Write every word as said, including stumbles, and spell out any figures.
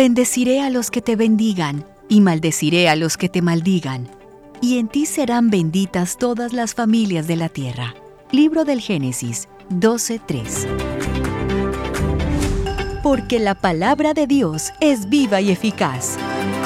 Bendeciré a los que te bendigan, y maldeciré a los que te maldigan. Y en ti serán benditas todas las familias de la tierra. Libro del Génesis doce tres. Porque la palabra de Dios es viva y eficaz.